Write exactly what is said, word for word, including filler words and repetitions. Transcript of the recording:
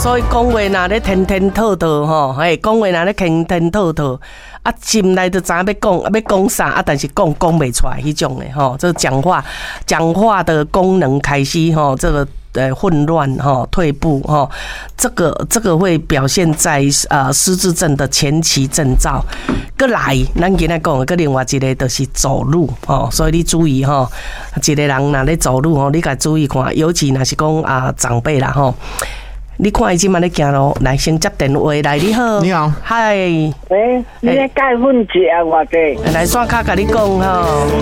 所以讲话若咧天天套套吼，嘿，讲话若咧天天套套，啊，心内就知影要讲，要讲啥啊，但是讲讲袂出来迄种的吼，这个讲话讲话的功能开始吼，这个。呃，混乱哈，退步哈，这个这个会表现在呃失智症的前期征兆。过来，咱今仔讲的，个另外一个就是走路哦，所以你注意哈，一个人若咧走路吼，你甲注意看，尤其若是讲啊长辈啦吼。你看伊即马咧行路，来先接电话来，你好， 你好， 嗨， 喂，你咧介阮食我的， 来线卡甲你讲吼，